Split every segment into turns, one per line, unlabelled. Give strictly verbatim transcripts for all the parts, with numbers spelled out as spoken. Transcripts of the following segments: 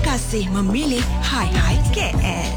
kasih memilih Hai Hai K L.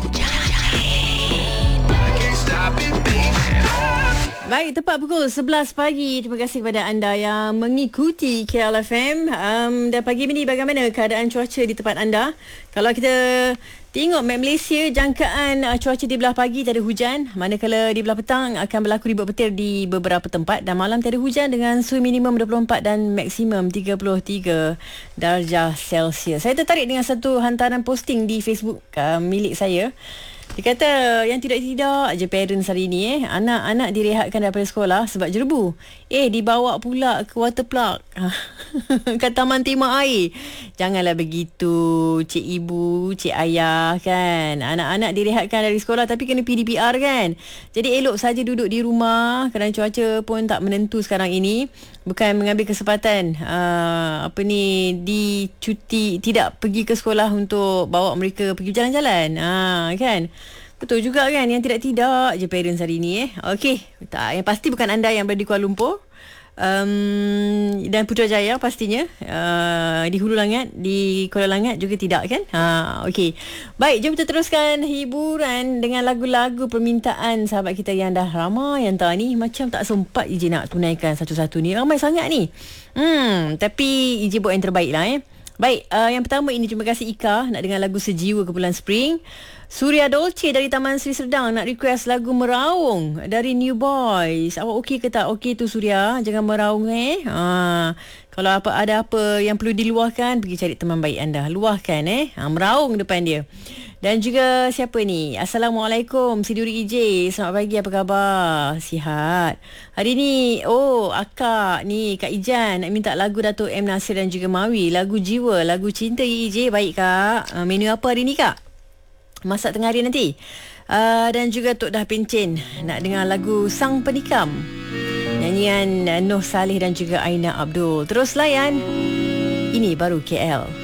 Baik, tepat pukul sebelas pagi. Terima kasih kepada anda yang mengikuti K L F M. Um, dan pagi ini bagaimana keadaan cuaca di tempat anda? Kalau kita tengok map Malaysia, jangkaan uh, cuaca di belah pagi tiada hujan. Manakala di belah petang akan berlaku ribut petir di beberapa tempat. Dan malam tiada hujan dengan suhu minimum dua puluh empat dan maksimum tiga puluh tiga darjah Celsius. Saya tertarik dengan satu hantaran posting di Facebook uh, milik saya. Dia kata yang tidak-tidak je parents hari ni eh. Anak-anak direhatkan daripada sekolah sebab jerebu. Eh, dibawa pula ke water park. Ke taman tema air. Janganlah begitu, cik ibu, cik ayah kan. Anak-anak direhatkan dari sekolah tapi kena P D P R kan. Jadi elok saja duduk di rumah kerana cuaca pun tak menentu sekarang ini. Bukan mengambil kesempatan uh, apa ni di cuti, tidak pergi ke sekolah untuk bawa mereka pergi jalan-jalan. Ha, kan? Betul juga kan, yang tidak-tidak je parents hari ni eh. Okey, tak, yang pasti bukan anda yang berada di Kuala Lumpur. Um, dan Putrajaya pastinya, uh, di Hulu Langat, di Kuala Langat juga tidak kan. Ha, okey. Baik, jom kita teruskan hiburan dengan lagu-lagu permintaan sahabat kita yang dah ramai yang tahu ni macam tak sempat je nak tunaikan satu-satu ni. Ramai sangat ni. Hmm, tapi Ije buat yang terbaik lah eh. Baik, uh, yang pertama ini terima kasih Ika nak dengar lagu Sejiwa ke Bulan Spring. Surya Dolce dari Taman Sri Serdang nak request lagu Meraung dari New Boys. Awak okey ke tak? Okey tu Surya, jangan meraung eh. Ha, kalau apa ada apa yang perlu diluahkan, pergi cari teman baik anda. Luahkan eh. Ha, meraung depan dia. Dan juga siapa ni? Assalamualaikum Siduri I J. Selamat pagi, apa khabar? Sihat. Hari ni oh akak ni Kak Ijan nak minta lagu Datuk M Nasir dan juga Mawi, lagu Jiwa, lagu Cinta I J. Baik kak. Uh, menu apa hari ni kak? Masak tengah hari nanti. Uh, dan juga Tok Dah Pencen nak dengar lagu Sang Penikam, nyanyian uh, Noh Saleh dan juga Aina Abdul. Terus layan. Ini baru K L.